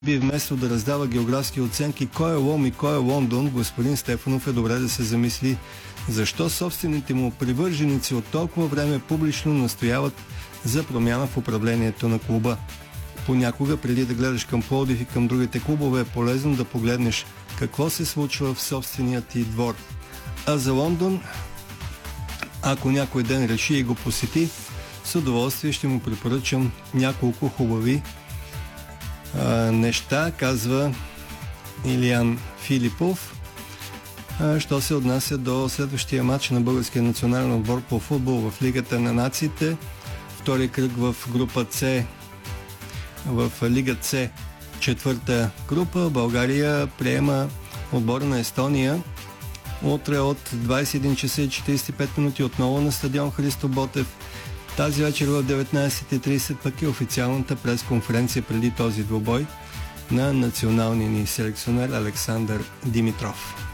вместо да раздава географски оценки кой е Лом и кой е Лондон, господин Стефанов е добре да се замисли защо собствените му привърженици от толкова време публично настояват за промяна в управлението на клуба. Понякога, преди да гледаш към Пловдив и към другите клубове, е полезно да погледнеш какво се случва в собствения ти двор. А за Лондон, ако някой ден реши и го посети, с удоволствие ще му препоръчам няколко хубави неща, казва Илиян Филипов. Що се отнася до следващия матч на българския национален отбор по футбол в Лигата на нациите, втори кръг в група С, в Лига С, четвърта група, България приема отбора на Естония утре от 21 часа и 45 минути отново на стадион Христо Ботев. Тази вечер в 19:30 пък е официалната пресконференция преди този двубой на националния ни селекционер Александър Димитров.